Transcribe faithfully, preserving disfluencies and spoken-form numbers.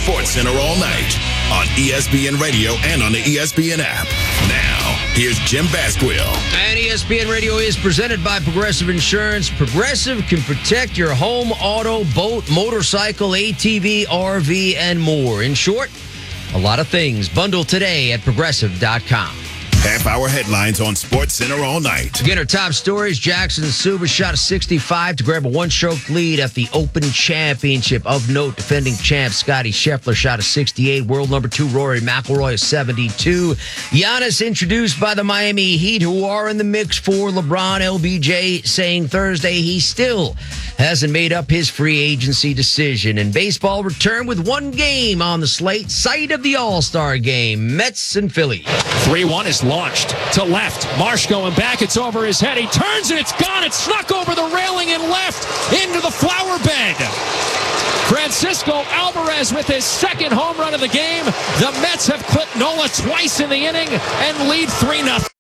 Sports Center all night on E S P N Radio and on the E S P N app. Now, here's Jim Basquill. And E S P N Radio is presented by Progressive Insurance. Progressive can protect your home, auto, boat, motorcycle, A T V, R V, and more. In short, a lot of things. Bundle today at progressive dot com. Half-hour headlines on Sports Center all night. Again, our top stories. Jackson Suba shot a sixty-five to grab a one-stroke lead at the Open Championship. Of note, defending champ Scotty Scheffler shot a sixty-eight. World number two Rory McIlroy a seventy-two. Giannis introduced by the Miami Heat, who are in the mix for LeBron. L B J saying Thursday he still hasn't made up his free agency decision. And baseball returned with one game on the slate. Site of the All-Star game, Mets and Phillies. three one is launched to left. Marsh going back. It's over his head. He turns and it's gone. It snuck over the railing and left into the flower bed. Francisco Alvarez with his second home run of the game. The Mets have clipped Nola twice in the inning and lead three nothing.